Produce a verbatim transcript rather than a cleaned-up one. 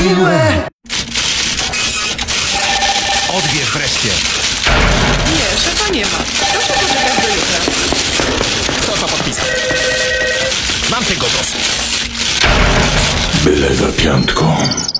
miłe. Odbierz wreszcie. Nie, szefa nie ma. Proszę poczekać do jutra. Kto to podpisał? Mam tego dosyć. Byle za piątką.